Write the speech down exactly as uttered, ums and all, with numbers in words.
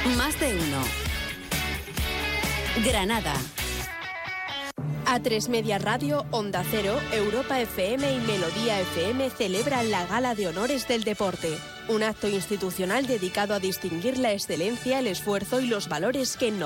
Más de uno. Granada. A tres Media Radio, Onda Cero, Europa F M y Melodía F M celebran la Gala de Honores del Deporte, un acto institucional dedicado a distinguir la excelencia, el esfuerzo y los valores que en